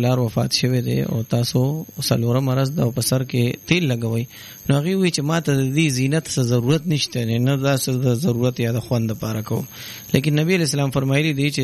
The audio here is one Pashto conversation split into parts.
پلار وفات شوی دی او تاسو سلوره مرز د پسر کې تیل لګوي نو هغه وی چې ماته د دې زینت څخه ضرورت نشته نه دا څه ضرورت یا د خوند لپاره کوم لیکن نبی علیہ السلام فرمایلی دی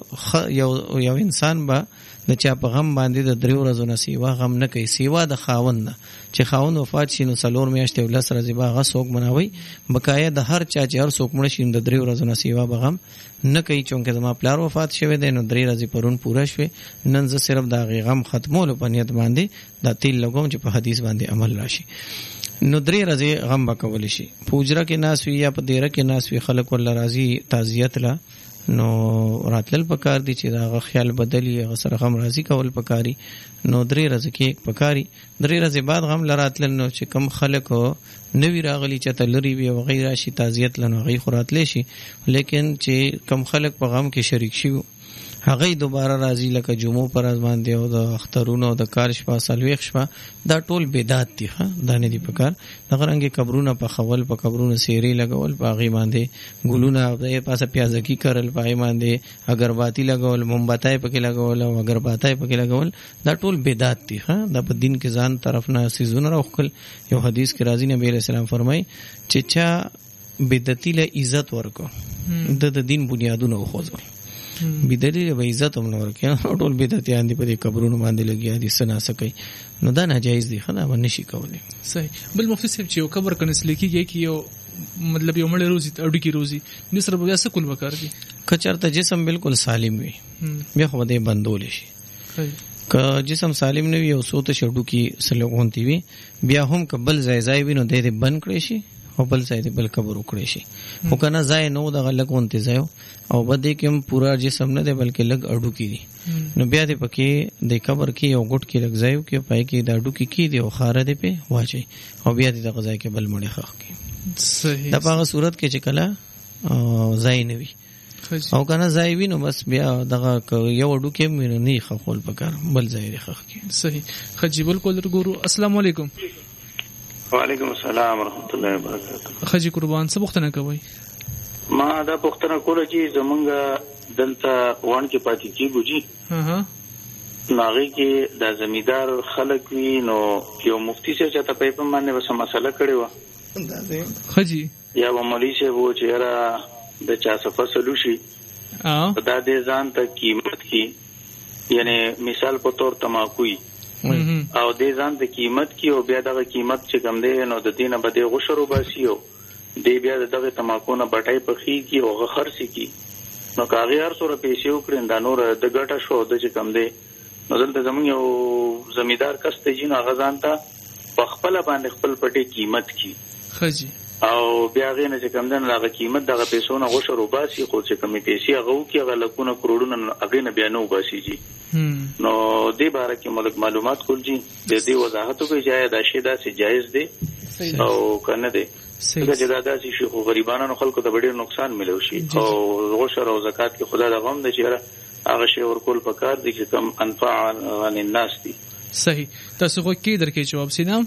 چې یو انسان با د چا په غم باندې د 3 ورځې نه سیوا غم نه کوي سیوا د خاوند نه چې خاوند وفات شي نو څلور میاشتې ولس ورځې به هغه څوک مناوي بقایا د هر چا چې هر څوک مړ شي د 3 ورځې نه سیوا به غم نه کوي چونکه زما پلار وفات شوی دی نو 3 ورځې پرون پوره شوه نن زه صرف دا غم ختمولو په نیت باندې دا تیل لګوم چې په حدیث باندې عمل راشي نو 3 ورځې غم وکول شي پوجره کې ناس وی یا په دیره کې ناس وی خلک ول راضي تعزیت لا نو راتلل پکار دي چې دا خیال بدلی هغه سره غم راضي کول پکاري نو 3 ورځې کې پکاري 3 ورځې بعد غم لراتل نو چې کم خلک نوی راغلی چې تلری وی او غیره شي تعزیت لنو غي خوراتل شي لیکن چې کم خلک په غم کې شریک شي هغه دوباره راځي لکه جمعو پر ازمان دی او د اخترونو او د کار شپه سلويخ شپه دا ټول بدعت دي ها دا نه دي پکار دغه رنګ قبرونه په خول په قبرونه سیری لګول پاغي باندې ګلونه په پاسه پیازکی کرل پاغي باندې اگرباتی لګول مومباتای پکې لګول او اگرباتای پکې لګول دا ټول بدعت دي ها دا په دین کې ځان طرف نه سيزونه راخل یو حدیث کې راځي نبی عليه السلام فرمای چې چا بدعتي له عزت ورکو د دین بنیادونه خوځول بدلیل به عزت هم نور کې ټول بدعتيان دي په قبرونو باندې لګیا دي سنا سکي نو دا ناجایز دي خدا باندې شي کولای صحیح بل مفتی صاحب چې یو قبر کنس لیکيږي کې یو مطلب یو مړ روزي اډو کې روزي نصر بیا څه کول وکړ دي کچرته جسم بالکل سالم وي بیا خو دې بندول شي که جسم سالم نه وي او سوت شډو کې سلوغونتی وي بیا هم قبل زایزای وي نو دې بند کړی شي او بل ځای بل قبر وکړي شي خو کنه ځای نو د غلګ وونته ځای او بده کې هم پورا جسم نه دی بلکې لګ اډو کې دي نو بیا دې پکې د قبر کې یو ګټ کې لګ ځایو کې پای کې د اډو کې دی او خاره دی په واچي او بیا دې د غځای کې بل مړي خخ کې صحیح دا په صورت کې چې کله ځای نه وي او کنه ځای وینو بس بیا دغه یو اډو کې مینه نه خخول پکار بل ځای خخ کې صحیح خجیب الکول ګورو السلام علیکم وعلیکم السلام ورحمۃ اللہ وبرکاتہ خجی قربان څه پوښتنه کوي ما دا پوښتنه کوله چې زمونږ دلته وان کې پاتې کیږي جی ناغي کې د زمیدار خلک وی نو یو مفتی سے چاته په پم باندې وسه مسله کړي و خجی یا مولوی سے وو چې را د چا صفه سلوشي دا دې ځان ته قیمت کی یعنی مثال په تور تماکوي او دې ځان د قیمت کی او بیا دغه قیمت چې کم دی نو د دینه بده غشرو باسیو دې بیا دغه تماکو نه بټای پخې کی او غخرسي کی نو کاغی هر سره پیسې وکړین دا نور د ګټه شو د چې کم دی نو دلته زموږ یو زمیدار کس ته جن غزان ته په خپل باندې خپل پټي قیمت کی خجی او بیا غینه چې کم دن دغه قیمت دغه پیسو نه غشرو باسي خو چې کمی پیسې هغه کی هغه لکونه کروڑونه هغه نه بیانو باسي جی نو دې باره کې ملک معلومات کول جی د دې وضاحت کوي چې دا شی دا سي جایز دی او کنه دی څنګه چې دا داسې شي خو غریبانو خلکو ته ډېر نقصان ملو شي او غشر او زکات کې خدا د غم د چیرې هغه شی ورکول پکار دي چې کم انفع عن الناس دي صحیح تاسو خو کې درکې جواب سینم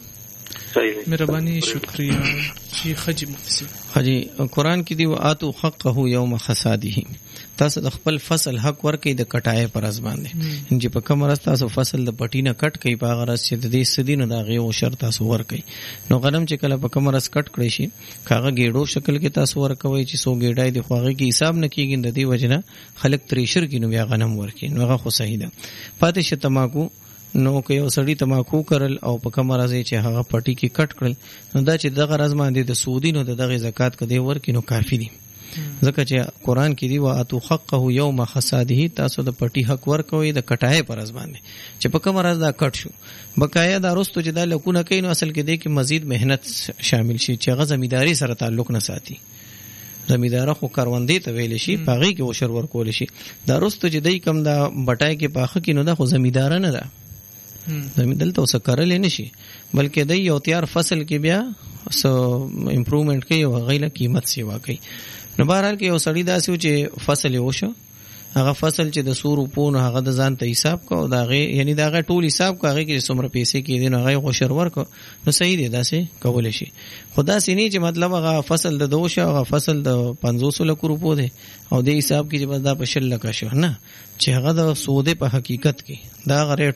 مهرباني شکریہ جی خجی مفتی خجی قرآن کې دی واتو حقه یوم حصاده تاسو د خپل فصل حق ورکې د کټای پر از باندې چې په کوم راز تاسو فصل د پټینه کټ کوي په هغه راز چې د دې سدینو دا غي او شرط تاسو ورکې نو غنم چې کله په کوم راز کټ کړی شي کاغه ګېډو شکل کې تاسو ورکوي چې سو ګېډای د خوغه کې حساب نه کیږي د دې وجنه خلک تریشر کې نو بیا غنم ورکې نو هغه خو صحیح ده پاتې شه تماکو نو که یو سړی تماکو کرل او په کوم راز چې هغه پټی کې کټ کړل نو دا چې دغه راز باندې د سودی نو دغه زکات کدی ورکې نو کافی دي ځکه چې قرآن کې دی واتو حقه یوم حصاده تاسو د پټی حق ورکوي د کټای پر از باندې چې په کوم راز دا کټ شو بقایا دا رستو چې دا لکونه کین اصل کې دی کې مزید مهنت شامل شي چې هغه زمیداری سره تعلق نه ساتي زمیدار خو کاروندې ته ویل شي پاغي کې وشر ورکول شي دا رستو چې دای کم دا بټای کې پاخه کې نو دا خو زمیدار نه ده زمیدل ته وسه کارل نه شي بلکې د یو تیار فصل کې بیا سو امپروومنت کوي او غیله قیمت سیوا کوي نو بهرحال کې یو سړی داسې چې فصل یې وشو هغه فصل چې د 100 روپو نه هغه د ځان ته حساب کو دا غي یعنی دا غي ټول حساب کوي چې څومره پیسې کې دي نو هغه غوشر ورکو نو صحیح دی داسې کول شي خدا سینې چې مطلب هغه فصل د دوشه هغه فصل د 500 لک روپو دی او د حساب کې چې بس دا په 10 لک شو نه چې هغه د سوده په حقیقت کې دا غره